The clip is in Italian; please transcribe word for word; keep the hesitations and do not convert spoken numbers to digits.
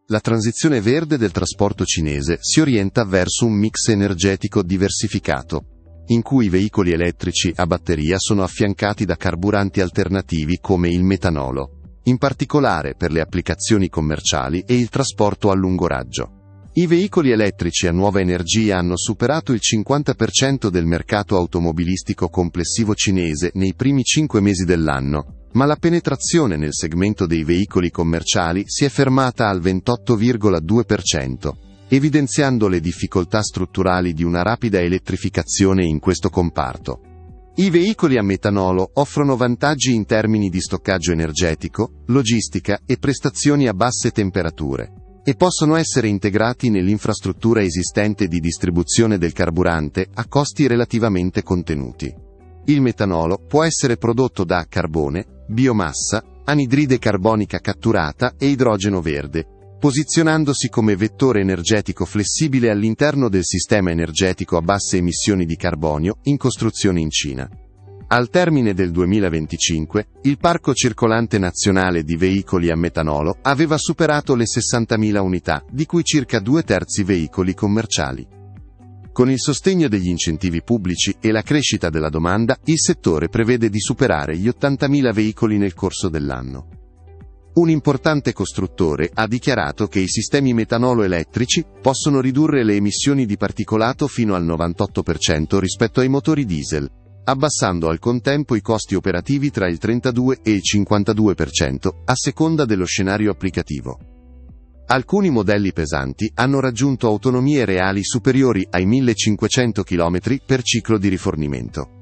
La transizione verde del trasporto cinese si orienta verso un mix energetico diversificato, in cui i veicoli elettrici a batteria sono affiancati da carburanti alternativi come il metanolo, in particolare per le applicazioni commerciali e il trasporto a lungo raggio. I veicoli elettrici a nuova energia hanno superato il cinquanta per cento del mercato automobilistico complessivo cinese nei primi cinque mesi dell'anno, ma la penetrazione nel segmento dei veicoli commerciali si è fermata al ventotto virgola due per cento, evidenziando le difficoltà strutturali di una rapida elettrificazione in questo comparto. I veicoli a metanolo offrono vantaggi in termini di stoccaggio energetico, logistica e prestazioni a basse temperature, e possono essere integrati nell'infrastruttura esistente di distribuzione del carburante a costi relativamente contenuti. Il metanolo può essere prodotto da carbone, biomassa, anidride carbonica catturata e idrogeno verde, posizionandosi come vettore energetico flessibile all'interno del sistema energetico a basse emissioni di carbonio in costruzione in Cina. Al termine del duemilaventicinque, il parco circolante nazionale di veicoli a metanolo aveva superato le sessantamila unità, di cui circa due terzi veicoli commerciali. Con il sostegno degli incentivi pubblici e la crescita della domanda, il settore prevede di superare gli ottantamila veicoli nel corso dell'anno. Un importante costruttore ha dichiarato che i sistemi metanolo elettrici possono ridurre le emissioni di particolato fino al novantotto per cento rispetto ai motori diesel, abbassando al contempo i costi operativi tra il trentadue e il cinquantadue per cento, a seconda dello scenario applicativo. Alcuni modelli pesanti hanno raggiunto autonomie reali superiori ai millecinquecento chilometri per ciclo di rifornimento.